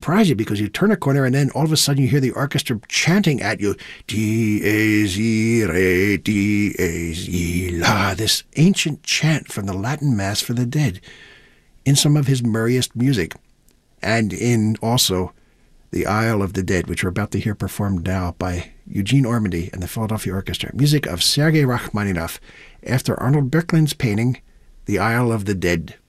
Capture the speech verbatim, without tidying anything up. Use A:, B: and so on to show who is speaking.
A: surprise you because you turn a corner and then all of a sudden you hear the orchestra chanting at you, Dies irae, dies illa, this ancient chant from the Latin Mass for the dead in some of his merriest music, and in also The Isle of the Dead, which we're about to hear performed now by Eugene Ormandy and the Philadelphia Orchestra. Music of Sergei Rachmaninoff after Arnold Böcklin's painting, The Isle of the Dead.